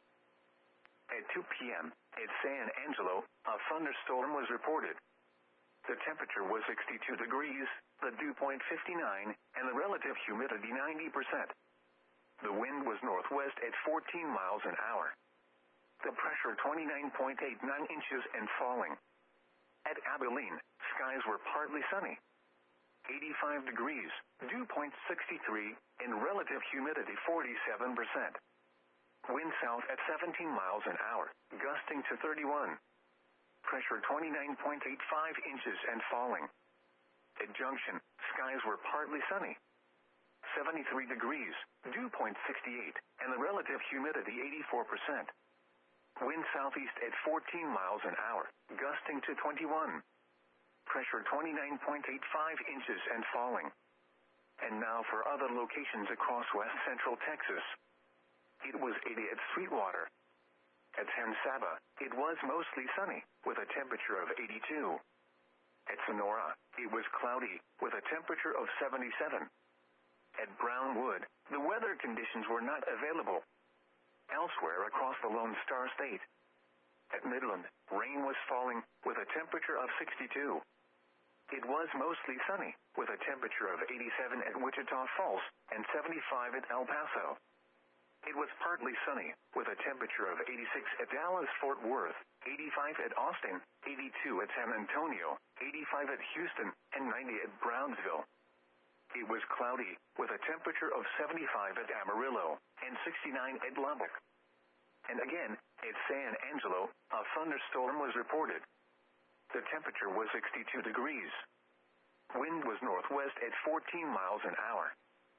At two p m at San Angelo, a thunderstorm was reported. The temperature was sixty-two degrees, the dew point fifty-nine, and the relative humidity ninety percent. The wind was northwest at fourteen miles an hour. The pressure twenty-nine point eight nine inches and falling. At Abilene, skies were partly sunny. eighty-five degrees, dew point sixty-three, and relative humidity forty-seven percent. Wind south at seventeen miles an hour, gusting to thirty-one. Pressure twenty-nine point eight five inches and falling. At Junction, skies were partly sunny. seventy-three degrees, dew point sixty-eight, and the relative humidity eighty-four percent. Wind southeast at fourteen miles an hour, gusting to twenty-one. Pressure twenty-nine point eight five inches and falling. And now for other locations across west central Texas. It was eighty at Sweetwater. At San Saba, it was mostly sunny, with a temperature of eighty-two. At Sonora, it was cloudy, with a temperature of seventy-seven. At Brownwood, the weather conditions were not available. Elsewhere across the Lone Star State. At Midland, rain was falling, with a temperature of sixty-two. It was mostly sunny, with a temperature of eighty-seven at Wichita Falls, and seventy-five at El Paso. It was partly sunny, with a temperature of eighty-six at Dallas-Fort Worth, eighty-five at Austin, eighty-two at San Antonio, eighty-five at Houston, and ninety at Brownsville. It was cloudy, with a temperature of seventy-five at Amarillo, and sixty-nine at Lubbock. And again, at San Angelo, a thunderstorm was reported. The temperature was sixty-two degrees. Wind was northwest at fourteen miles an hour.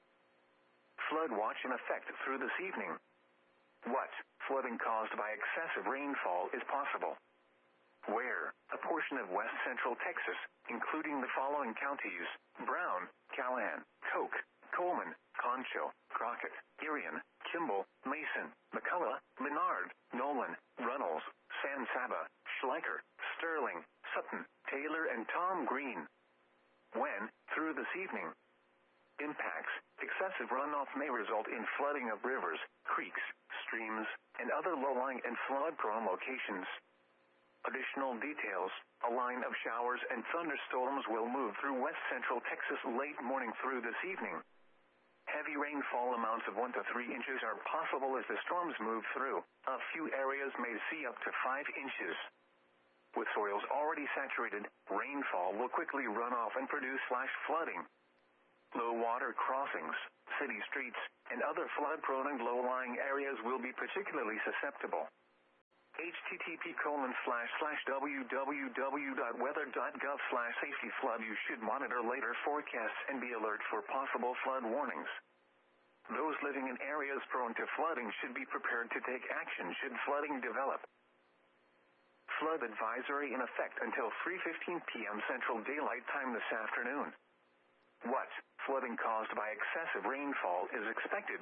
Flood watch in effect through this evening. What flooding caused by excessive rainfall is possible? Where? A portion of west central Texas, including the following counties: Brown, Callahan, Coke, Coleman, Concho, Crockett, Irion, Kimball, Mason, McCullough, Menard, Nolan, Runnels, San Saba, Schleicher, Sterling, Sutton, Taylor, and Tom Green. When? Through this evening. Impacts: excessive runoff may result in flooding of rivers, creeks, streams, and other low-lying and flood-prone locations. Additional details: a line of showers and thunderstorms will move through west central Texas late morning through this evening. Heavy Heavy rainfall amounts of one to three inches are possible as the storms move through. A few areas may see up to five inches. With soils already saturated, rainfall will quickly run off and produce flash flooding. Low water crossings, city streets, and other flood-prone and low-lying areas will be particularly susceptible. http colon slash slash www.weather.gov slash safety flood. You should monitor later forecasts and be alert for possible flood warnings. Those living in areas prone to flooding should be prepared to take action should flooding develop. Flood advisory in effect until three fifteen p.m. Central Daylight Time this afternoon. What flooding caused by excessive rainfall is expected?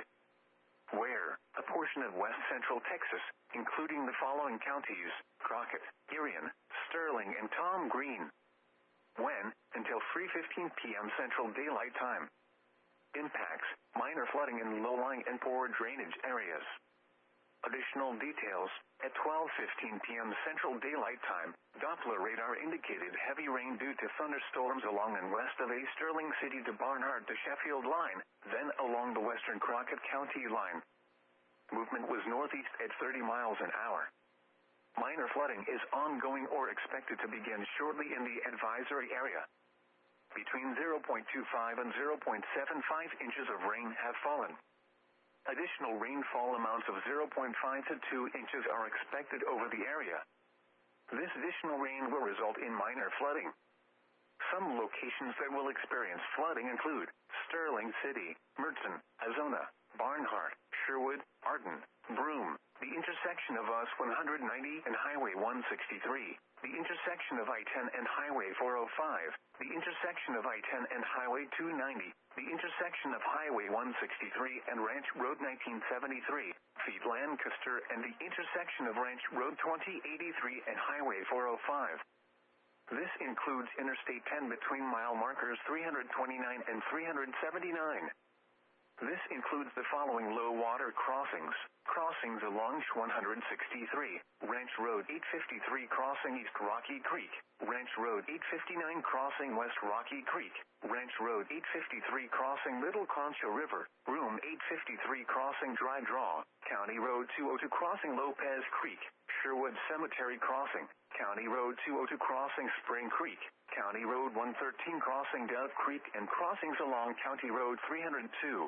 Where? A portion of west central Texas, including the following counties: Crockett, Irion, Sterling, and Tom Green. When? Until three fifteen p.m. Central Daylight Time. Impacts: minor flooding in low-lying and poor drainage areas. Additional details: at twelve fifteen p.m. Central Daylight Time, Doppler radar indicated heavy rain due to thunderstorms along and west of a Sterling City to Barnhart to Sheffield line, then along the western Crockett County line. Movement was northeast at thirty miles an hour. Minor flooding is ongoing or expected to begin shortly in the advisory area. Between zero point two five and zero point seven five inches of rain have fallen. Additional rainfall amounts of zero point five to two inches are expected over the area. This additional rain will result in minor flooding. Some locations that will experience flooding include Sterling City, Mertzen, Azona, Barnhart, Sherwood, Arden, Broome, the intersection of U S one ninety and Highway one sixty-three, the intersection of I ten and Highway four oh five, the intersection of I ten and Highway two ninety, the intersection of Highway one sixty-three and Ranch Road nineteen seventy-three, feet Lancaster, and the intersection of Ranch Road twenty eighty-three and Highway four oh five. This includes Interstate ten between mile markers three twenty-nine and three seventy-nine. This includes the following low water crossings: crossings along one sixty-three, Ranch Road eight fifty-three crossing East Rocky Creek, Ranch Road eight fifty-nine crossing West Rocky Creek, Ranch Road eight fifty-three crossing Little Concho River, Room eight fifty-three crossing Dry Draw, County Road two oh two crossing Lopez Creek, Sherwood Cemetery crossing, County Road two oh two crossing Spring Creek, County Road one thirteen crossing Dove Creek, and crossings along County Road three oh two.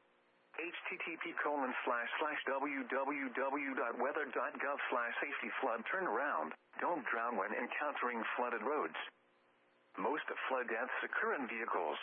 http colon slash slash www.weather.gov slash safety flood. Turn around. Don't drown when encountering flooded roads. Most flood deaths occur in vehicles.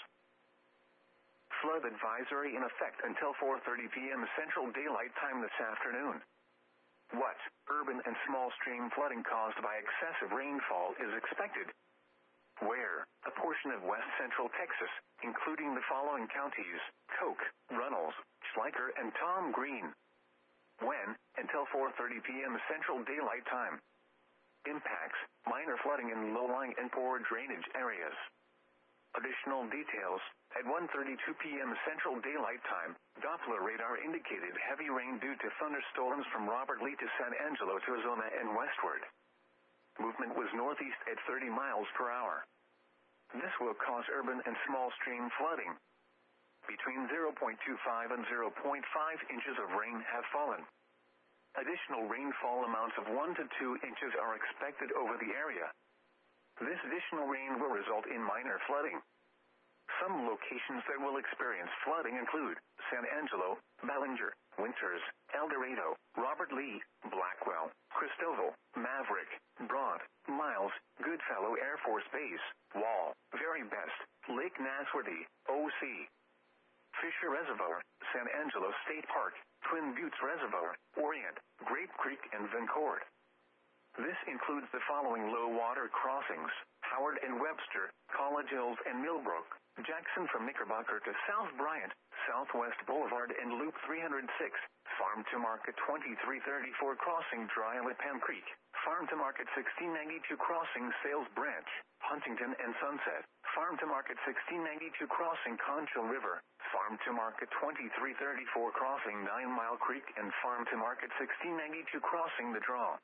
Flood advisory in effect until four thirty p.m. Central Daylight Time this afternoon. What urban and small stream flooding caused by excessive rainfall is expected? Where? A portion of west central Texas, including the following counties: Coke, Runnels, Schleicher, and Tom Green. When? Until four thirty p.m. Central Daylight Time. Impacts: minor flooding in low-lying and poor drainage areas. Additional details: at one thirty-two p.m. Central Daylight Time, Doppler radar indicated heavy rain due to thunderstorms from Robert Lee to San Angelo to Azona and westward. Movement was northeast at thirty miles per hour. This will cause urban and small stream flooding. Between zero point two five and zero point five inches of rain have fallen. Additional rainfall amounts of one to two inches are expected over the area. This additional rain will result in minor flooding. Some locations that will experience flooding include San Angelo, Ballinger, Winters, El Dorado, Robert Lee, Blackwell, Christoval, Maverick, Brant, Miles, Goodfellow Air Force Base, Wall, Very Best, Lake Nasworthy, O C, Fisher Reservoir, San Angelo State Park, Twin Buttes Reservoir, Orient, Grape Creek, and Vencourt. This includes the following low water crossings: Howard and Webster, College Hills and Millbrook, Jackson from Knickerbocker to South Bryant, Southwest Boulevard and Loop three oh six, Farm to Market twenty-three thirty-four crossing Dry Lipan Creek, Farm to Market sixteen ninety-two crossing Sales Branch, Huntington and Sunset, Farm to Market sixteen ninety-two crossing Concho River, Farm to Market twenty-three thirty-four crossing Nine Mile Creek, and Farm to Market sixteen ninety-two crossing The Draw.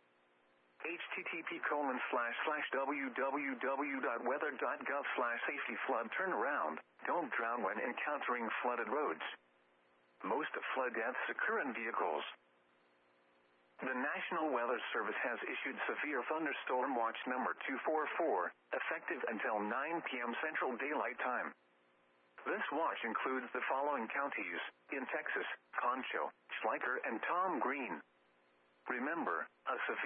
http colon slash slash www.weather.gov slash safety flood. Turn around. Don't drown when encountering flooded roads. Most flood deaths occur in vehicles. The National Weather Service has issued severe thunderstorm watch number two four four, effective until nine p m Central Daylight Time. This watch includes the following counties in Texas: Concho, Schleicher, and Tom Green. Remember, a severe